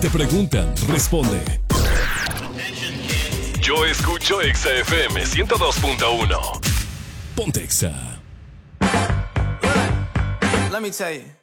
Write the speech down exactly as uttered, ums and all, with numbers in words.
Te preguntan, responde. Yo escucho Exa F M ciento dos punto uno. Ponte Exa. Let me tell you.